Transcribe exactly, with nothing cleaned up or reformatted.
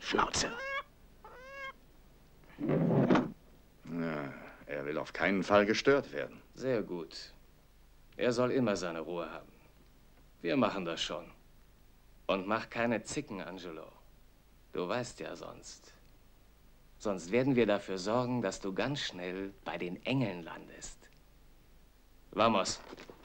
Schnauze. Ja, er will auf keinen Fall gestört werden. Sehr gut. Er soll immer seine Ruhe haben. Wir machen das schon. Und mach keine Zicken, Angelo. Du weißt ja sonst. Sonst werden wir dafür sorgen, dass du ganz schnell bei den Engeln landest. Vamos.